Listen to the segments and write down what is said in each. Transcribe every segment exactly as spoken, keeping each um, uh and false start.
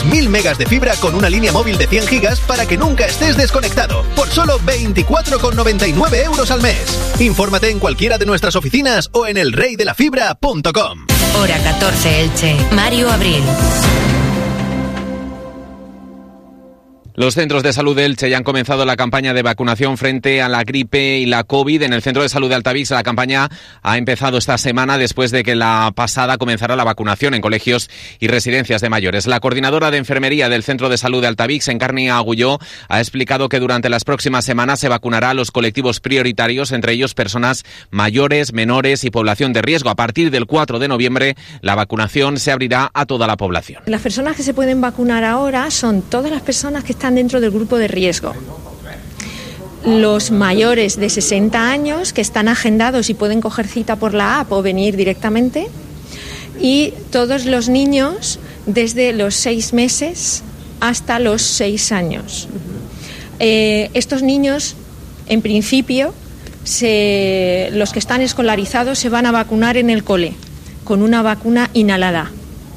mil megas de fibra con una línea móvil de cien gigas para que nunca estés desconectado, por solo veinticuatro con noventa y nueve euros al mes. Infórmate en cualquiera de nuestras oficinas o en el rey de la fibra punto com. Hora catorce Elche. Mario Abril. Los centros de salud de Elche ya han comenzado la campaña de vacunación frente a la gripe y la COVID. En el Centro de Salud de Altavix la campaña ha empezado esta semana después de que la pasada comenzara la vacunación en colegios y residencias de mayores. La coordinadora de enfermería del Centro de Salud de Altavix, Encarni Agulló, ha explicado que durante las próximas semanas se vacunará a los colectivos prioritarios, entre ellos personas mayores, menores y población de riesgo. A partir del cuatro de noviembre la vacunación se abrirá a toda la población. Las personas que se pueden vacunar ahora son todas las personas que están dentro del grupo de riesgo. Los mayores de sesenta años que están agendados y pueden coger cita por la app o venir directamente, y todos los niños desde los seis meses hasta los seis años. Eh, estos niños, en principio, se, los que están escolarizados se van a vacunar en el cole con una vacuna inhalada.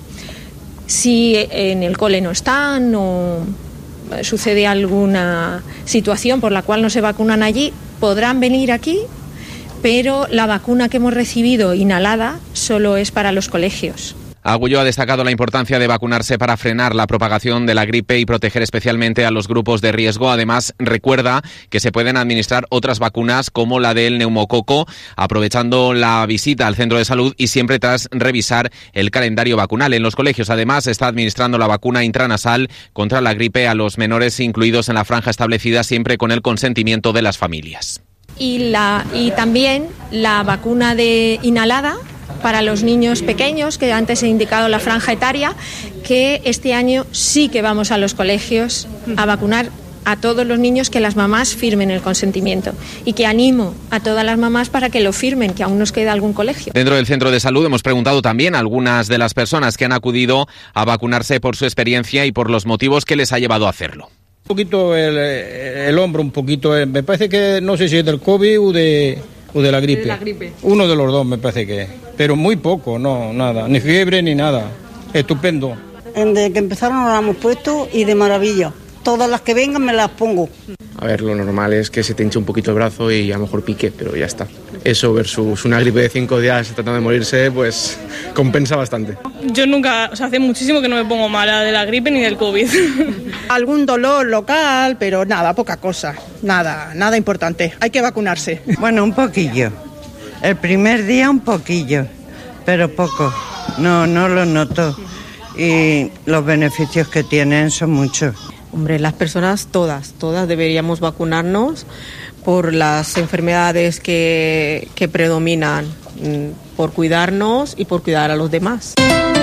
Si en el cole no están o sucede alguna situación por la cual no se vacunan allí, podrán venir aquí, pero la vacuna que hemos recibido inhalada solo es para los colegios. Agulló ha destacado la importancia de vacunarse para frenar la propagación de la gripe y proteger especialmente a los grupos de riesgo. Además, recuerda que se pueden administrar otras vacunas como la del neumococo, aprovechando la visita al centro de salud y siempre tras revisar el calendario vacunal. En los colegios, además, se está administrando la vacuna intranasal contra la gripe a los menores incluidos en la franja establecida, siempre con el consentimiento de las familias. Y, la, y también la vacuna de inhalada para los niños pequeños, que antes he indicado la franja etaria, que este año sí que vamos a los colegios a vacunar a todos los niños, que las mamás firmen el consentimiento, y que animo a todas las mamás para que lo firmen, que aún nos queda algún colegio. Dentro del centro de salud hemos preguntado también a algunas de las personas que han acudido a vacunarse por su experiencia y por los motivos que les ha llevado a hacerlo. Un poquito el, el hombro, un poquito, me parece que no sé si es del COVID o de... o de la gripe. De la gripe. Uno de los dos me parece que es. Pero muy poco, no, nada. Ni fiebre ni nada. Estupendo. Desde que empezaron nos la hemos puesto y de maravilla. Todas las que vengan me las pongo. A ver, lo normal es que se te hinche un poquito el brazo y a lo mejor pique, pero ya está. Eso versus una gripe de cinco días tratando de morirse, pues compensa bastante. Yo nunca, o sea, hace muchísimo que no me pongo mala de la gripe ni del COVID. Algún dolor local, pero nada, poca cosa. Nada, nada importante. Hay que vacunarse. Bueno, un poquillo. El primer día un poquillo, pero poco. No, no lo noto. Y los beneficios que tienen son muchos. Hombre, las personas todas, todas deberíamos vacunarnos por las enfermedades que, que predominan, por cuidarnos y por cuidar a los demás.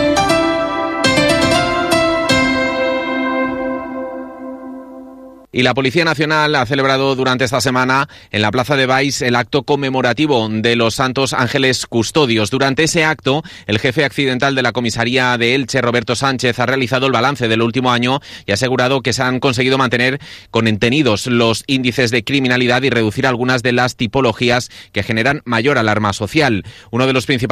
Y la Policía Nacional ha celebrado durante esta semana en la Plaza de Baix el acto conmemorativo de los Santos Ángeles Custodios. Durante ese acto, el jefe accidental de la comisaría de Elche, Roberto Sánchez, ha realizado el balance del último año y ha asegurado que se han conseguido mantener contenidos los índices de criminalidad y reducir algunas de las tipologías que generan mayor alarma social. Uno de los principales